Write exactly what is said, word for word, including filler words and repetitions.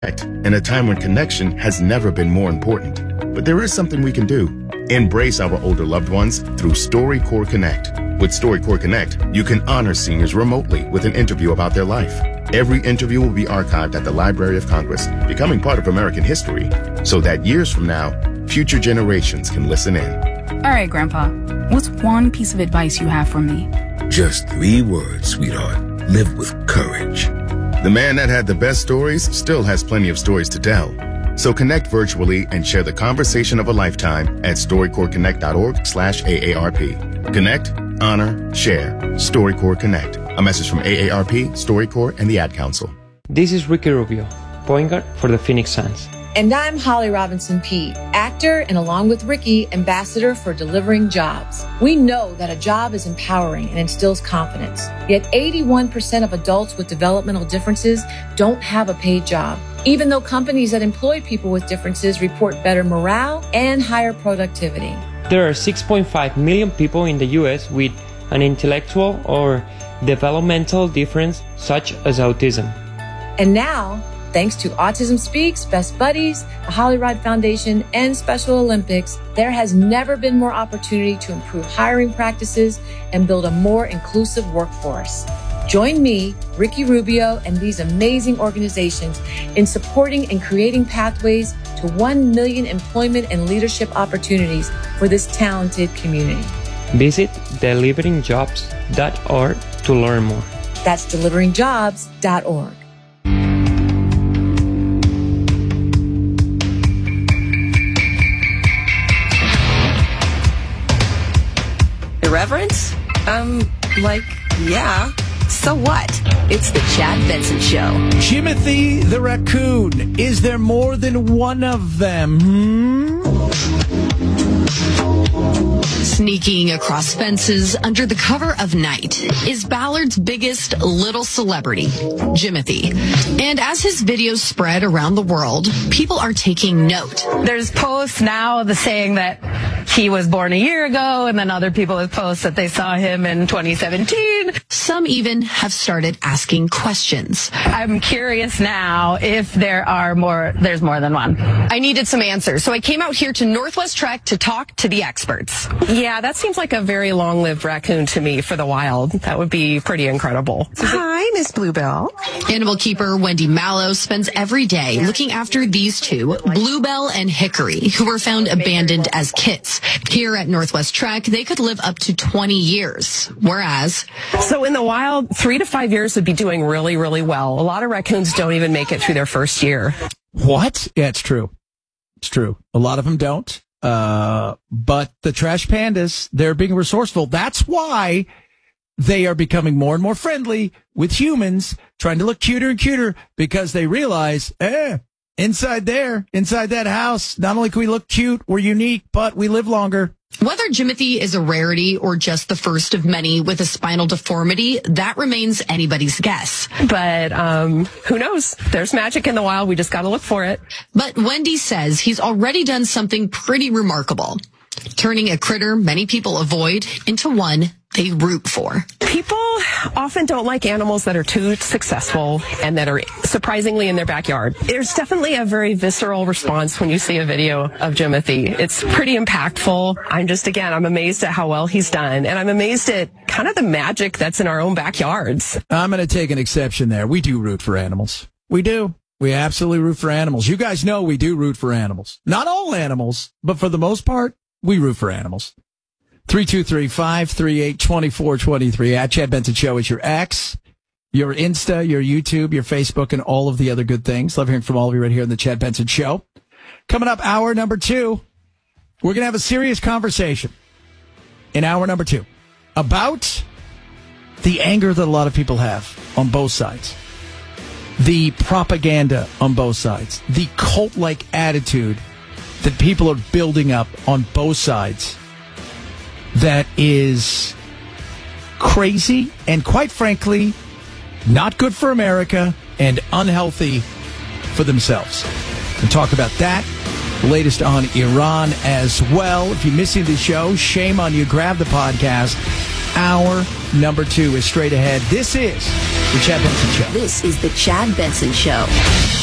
In a time when connection has never been more important. But there is something we can do. Embrace our older loved ones through StoryCorps Connect. With StoryCorps Connect, you can honor seniors remotely with an interview about their life. Every interview will be archived at the Library of Congress, becoming part of American history, so that years from now, future generations can listen in. All right, Grandpa, what's one piece of advice you have for me? Just three words, sweetheart. Live with courage. The man that had the best stories still has plenty of stories to tell. So connect virtually and share the conversation of a lifetime at storycorpsconnect.org slash AARP. Connect, honor, share. StoryCorps Connect. A message from A A R P, StoryCorps, and the Ad Council. This is Ricky Rubio, point guard for the Phoenix Suns. And I'm Holly Robinson Peete, actor and along with Ricky, ambassador for Delivering Jobs. We know that a job is empowering and instills confidence. Yet eighty-one percent of adults with developmental differences don't have a paid job, even though companies that employ people with differences report better morale and higher productivity. There are six point five million people in the U S with an intellectual or developmental difference such as autism. And now, thanks to Autism Speaks, Best Buddies, the Holly Rod Foundation, and Special Olympics, there has never been more opportunity to improve hiring practices and build a more inclusive workforce. Join me, Ricky Rubio, and these amazing organizations in supporting and creating pathways to one million employment and leadership opportunities for this talented community. Visit delivering jobs dot org to learn more. That's delivering jobs dot org. Irreverence? Um, like, yeah. So what? It's the Chad Benson Show. Jimothy the raccoon. Is there more than one of them? Hmm? Sneaking across fences under the cover of night is Ballard's biggest little celebrity, Jimothy. And as his videos spread around the world, people are taking note. There's posts now the saying that he was born a year ago, and then other people have posts that they saw him in twenty seventeen. Some even have started asking questions. I'm curious now if there are more, there's more than one. I needed some answers, so I came out here to Northwest Trek to talk to the experts. Yeah, that seems like a very long-lived raccoon to me for the wild. That would be pretty incredible. Hi, Miss Bluebell. Animal keeper Wendy Mallow spends every day looking after these two, Bluebell and Hickory, who were found abandoned as kits. Here at Northwest Trek, they could live up to twenty years, whereas... So in the wild, three to five years would be doing really, really well. A lot of raccoons don't even make it through their first year. What? Yeah, it's true. It's true. A lot of them don't. Uh, but the trash pandas, they're being resourceful. That's why they are becoming more and more friendly with humans, trying to look cuter and cuter because they realize, eh, inside there, inside that house, not only can we look cute, we're unique, but we live longer. Whether Jimothy is a rarity or just the first of many with a spinal deformity, that remains anybody's guess. But um, who knows? There's magic in the wild. We just got to look for it. But Wendy says he's already done something pretty remarkable, turning a critter many people avoid into one they root for. People often don't like animals that are too successful and that are surprisingly in their backyard. There's definitely a very visceral response when you see a video of Jimothy. It's pretty impactful. I'm just, again, I'm amazed at how well he's done. And I'm amazed at kind of the magic that's in our own backyards. I'm going to take an exception there. We do root for animals. We do. We absolutely root for animals. You guys know we do root for animals. Not all animals, but for the most part, we root for animals. three two three, five three eight, two four two three. At Chad Benson Show is your X, your Insta, your YouTube, your Facebook, and all of the other good things. Love hearing from all of you right here on the Chad Benson Show. Coming up, hour number two, we're going to have a serious conversation in hour number two about the anger that a lot of people have on both sides, the propaganda on both sides, the cult-like attitude that people are building up on both sides that is crazy and, quite frankly, not good for America and unhealthy for themselves. We'll talk about that. The latest on Iran as well. If you're missing the show, shame on you. Grab the podcast. Hour number two is straight ahead. This is the Chad Benson Show. This is the Chad Benson Show.